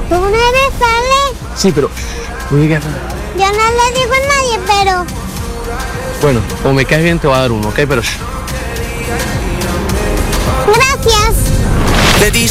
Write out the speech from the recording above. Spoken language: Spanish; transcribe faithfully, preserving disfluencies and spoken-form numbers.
¿Tú no eres Ale? Sí, pero... Oye, ¿qué? Yo no le digo a nadie, pero... Bueno, como me caes bien te voy a dar uno, ¿ok? Pero...